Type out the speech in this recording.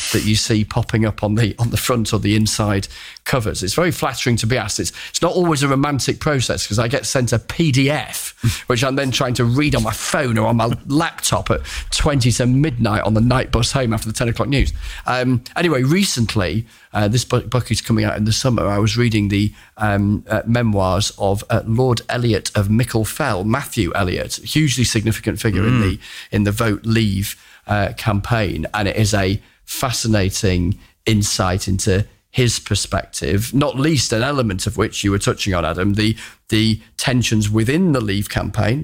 that you see popping up on the front or the inside covers. It's very flattering to be asked. It's not always a romantic process because I get sent a PDF, which I'm then trying to read on my phone or on my laptop at 20 to midnight on the night bus home after the 10 o'clock news. Anyway, recently, this book is coming out in the summer. I was reading the memoirs of Lord Eliot of Mickle Fell, Matthew Eliot, hugely significant figure in the Vote Leave campaign, and it is a fascinating insight into his perspective, not least an element of which you were touching on, Adam, the tensions within the Leave campaign,